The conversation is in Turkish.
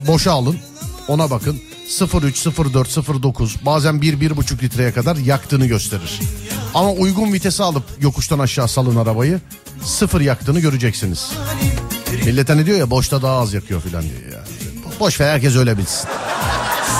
boşa alın, ona bakın. 0.3, 0.4, 0.9 bazen 1-1.5 litreye kadar yaktığını gösterir. Ama uygun vitese alıp yokuştan aşağı salın arabayı, 0 yaktığını göreceksiniz. Millet hani diyor ya boşta daha az yakıyor filan diye ya. Boş ver, herkes öyle bilsin.